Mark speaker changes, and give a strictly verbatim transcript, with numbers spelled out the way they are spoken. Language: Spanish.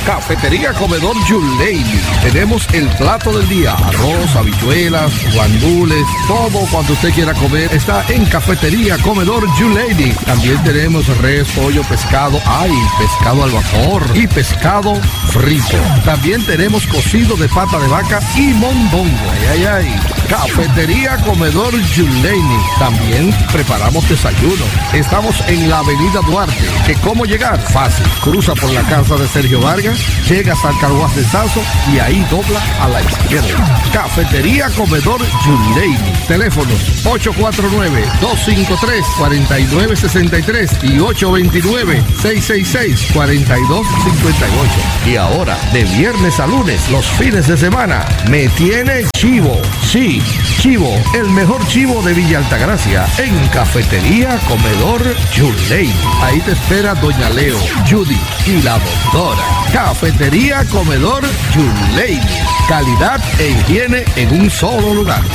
Speaker 1: Cafetería Comedor Yuleini. Tenemos el plato del día, arroz, habichuelas, guandules, todo cuanto usted quiera comer está en Cafetería Comedor Yuleini. También tenemos res, pollo, pescado, ay, pescado al vapor y pescado frito. También tenemos cocido de pata de vaca y mondongo. Ay, ay, ay. Cafetería Comedor Yuleini. También preparamos desayuno. Estamos en la avenida Duarte. ¿Que cómo llegar? Fácil. Cruza por la casa de Sergio Vargas, llegas al Carguas de Sazo y ahí dobla a la izquierda. Cafetería Comedor Yuleini. Teléfonos ocho cuatro nueve, dos cinco tres, cuatro nueve seis tres y ocho dos nueve, seis seis seis, cuatro dos cinco ocho. Y ahora, de viernes a lunes, los fines de semana, me tiene chivo. Sí, chivo, el mejor chivo de Villa Altagracia, en Cafetería Comedor Yuleini. Ahí te espera Doña Leo, Judy y la doctora. Cafetería Comedor Yuleini. Calidad e higiene en un solo lugar.